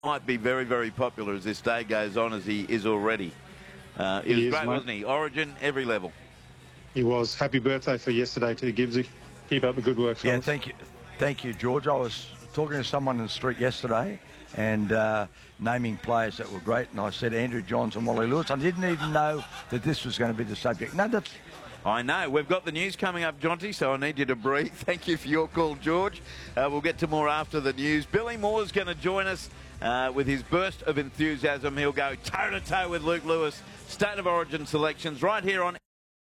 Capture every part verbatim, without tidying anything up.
might be very, very popular as this day goes on, as he is already. Uh, he, he was is, great, mate. Wasn't he? Origin, every level. He was. Happy birthday for yesterday to Gibbsy. Keep up the good work, fellas. Yeah, thank you. Thank you, George. I was talking to someone in the street yesterday and uh, naming players that were great, and I said Andrew Johns and Wally Lewis. I didn't even know that this was going to be the subject. No, that's... I know. We've got the news coming up, Jonty, so I need you to breathe. Thank you for your call, George. Uh, we'll get to more after the news. Billy Moore's going to join us uh, with his burst of enthusiasm. He'll go toe-to-toe with Luke Lewis. State of Origin selections right here on...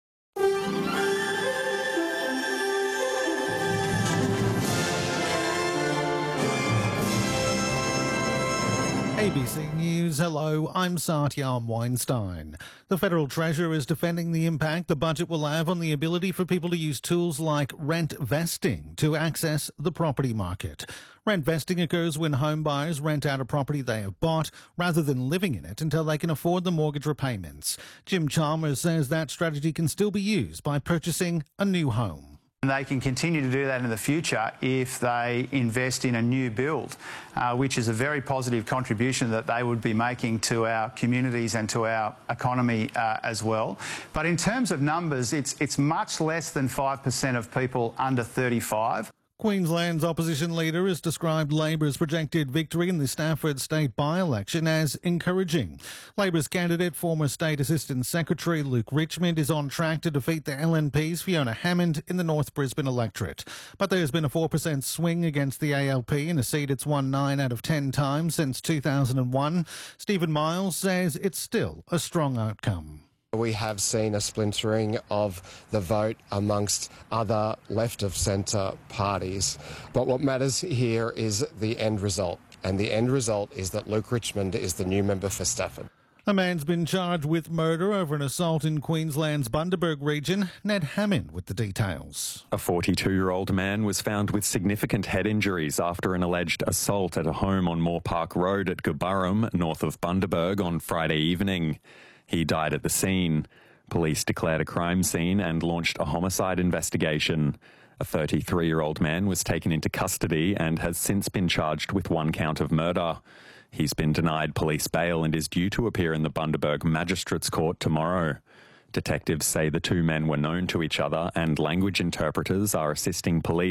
A B C News, hello, I'm Satyam Weinstein. The Federal Treasurer is defending the impact the budget will have on the ability for people to use tools like rent vesting to access the property market. Rent vesting occurs when home buyers rent out a property they have bought rather than living in it until they can afford the mortgage repayments. Jim Chalmers says that strategy can still be used by purchasing a new home. They can continue to do that in the future if they invest in a new build, uh, which is a very positive contribution that they would be making to our communities and to our economy uh, as well. But in terms of numbers, it's, it's much less than five percent of people under thirty-five. Queensland's opposition leader has described Labor's projected victory in the Stafford state by-election as encouraging. Labor's candidate, former State Assistant Secretary Luke Richmond, is on track to defeat the L N P's Fiona Hammond in the North Brisbane electorate. But there's been a four percent swing against the A L P in a seat it's won nine out of ten times since two thousand one. Stephen Miles says it's still a strong outcome. We have seen a splintering of the vote amongst other left-of-centre parties. But what matters here is the end result. And the end result is that Luke Richmond is the new member for Stafford. A man's been charged with murder over an assault in Queensland's Bundaberg region. Ned Hammond with the details. A forty-two-year-old man was found with significant head injuries after an alleged assault at a home on Moore Park Road at Gaburrum, north of Bundaberg, on Friday evening. He died at the scene. Police declared a crime scene and launched a homicide investigation. A thirty-three-year-old man was taken into custody and has since been charged with one count of murder. He's been denied police bail and is due to appear in the Bundaberg Magistrates Court tomorrow. Detectives say the two men were known to each other and language interpreters are assisting police